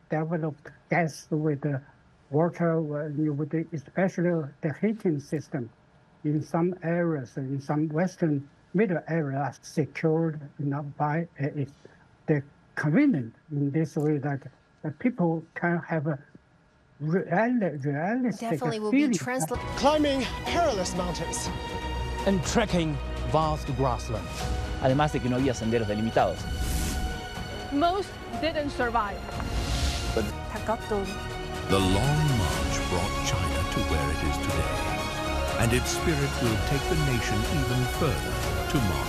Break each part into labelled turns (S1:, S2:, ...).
S1: developed gas with the water, with especially the heating system. In some areas, in some western middle areas, secured by the convenient in this way that people can have a realistic
S2: Definitely will
S1: feeling.
S2: be translated.
S3: Climbing perilous mountains.
S4: And trekking vast grasslands.
S5: Además de que no había senderos delimitados.
S6: Most didn't survive.
S7: The long march brought China to where it is today, and its spirit will take the nation even further tomorrow.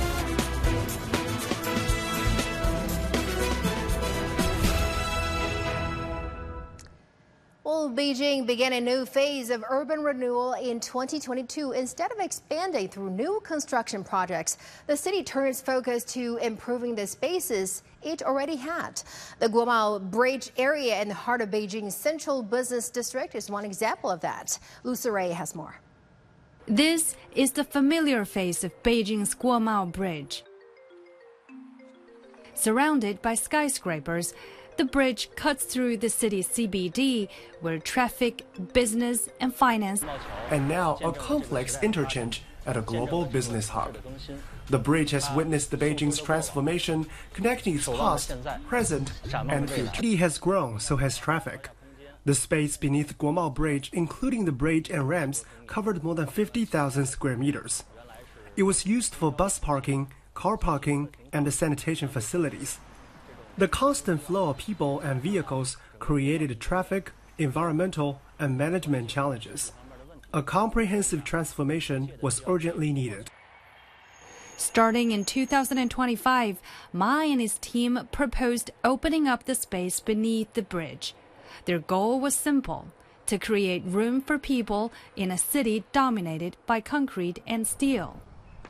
S2: Well, Beijing began a new phase of urban renewal in 2022. Instead of expanding through new construction projects, the city turned its focus to improving the spaces it already had. The Guomao Bridge area in the heart of Beijing's central business district is one example of that. Lu Siray has more.
S8: This is the familiar face of Beijing's Guomao Bridge. Surrounded by skyscrapers, the bridge cuts through the city's CBD, where traffic, business, and finance.
S3: And now a complex interchange at a global business hub. The bridge has witnessed the Beijing's transformation, connecting its past, present, and future. The city has grown, so has traffic. The space beneath Guomao Bridge, including the bridge and ramps, covered more than 50,000 square meters. It was used for bus parking, car parking, and the sanitation facilities. The constant flow of people and vehicles created traffic, environmental, and management challenges. A comprehensive transformation was urgently needed.
S8: Starting in 2025, Ma and his team proposed opening up the space beneath the bridge. Their goal was simple: to create room for people in a city dominated by concrete and steel.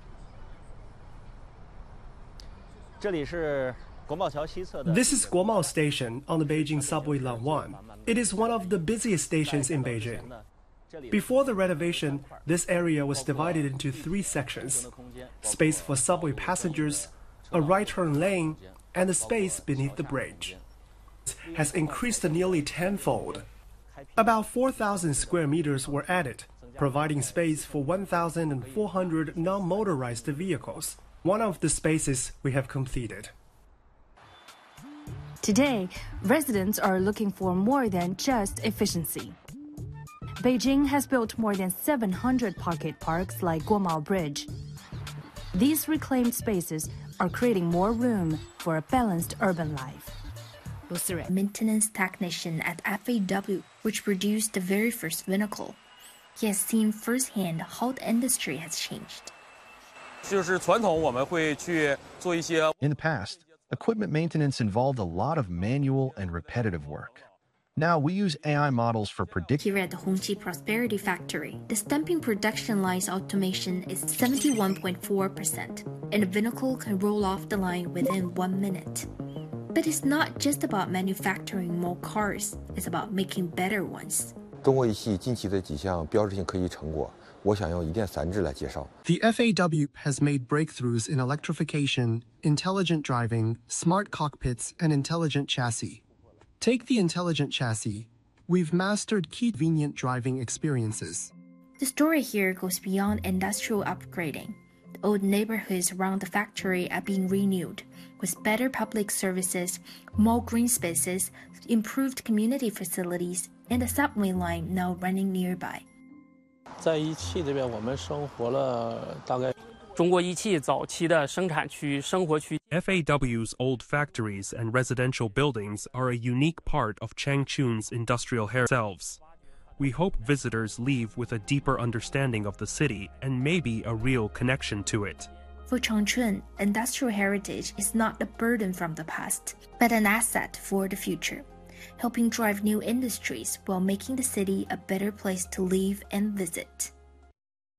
S3: This is Guomao Station on the Beijing subway Line 1. It is one of the busiest stations in Beijing. Before the renovation, this area was divided into 3 sections: space for subway passengers, a right-turn lane, and the space beneath the bridge. It has increased nearly tenfold. About 4,000 square meters were added, providing space for 1,400 non-motorized vehicles. One of the spaces we have completed.
S8: Today, residents are looking for more than just efficiency. Beijing has built more than 700 pocket parks like Guomao Bridge. These reclaimed spaces are creating more room for a balanced urban life.
S9: Maintenance technician at FAW, which produced the very first vehicle. He has seen firsthand how the industry has changed.
S10: In the past, equipment maintenance involved a lot of manual and repetitive work. Now we use AI models for predicting.
S9: Here at the Hongqi Prosperity Factory, the stamping production line's automation is 71.4%, and the vehicle can roll off the line within 1 minute. But it's not just about manufacturing more cars, it's about making better ones.
S3: The FAW has made breakthroughs in electrification, intelligent driving, smart cockpits, and intelligent chassis. Take the intelligent chassis. We've mastered key convenient driving experiences.
S9: The story here goes beyond industrial upgrading. The old neighborhoods around the factory are being renewed, with better public services, more green spaces, improved community facilities, and a subway line now running nearby.
S11: FAW's old factories and residential buildings are a unique part of Changchun's industrial heritage. We hope visitors leave with a deeper understanding of the city and maybe a real connection to it.
S9: For Changchun, industrial heritage is not a burden from the past, but an asset for the future, helping drive new industries while making the city a better place to live and visit.